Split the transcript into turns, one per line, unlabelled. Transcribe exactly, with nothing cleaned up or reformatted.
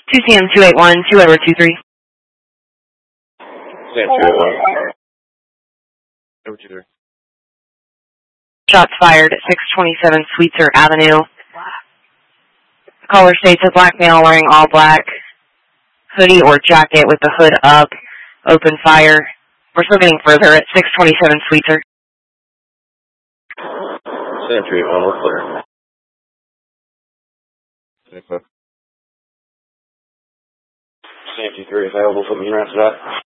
two C M two eight one, two Edward two three.
C M two eight one. Edward two three.
Shots fired at six twenty-seven Sweetser Avenue. Caller states a black male wearing all black, hoodie or jacket with the hood up, open fire. We're still getting further at six twenty-seven Sweetser.
C M two eight one, we're clear. C M two three available for me, right to that.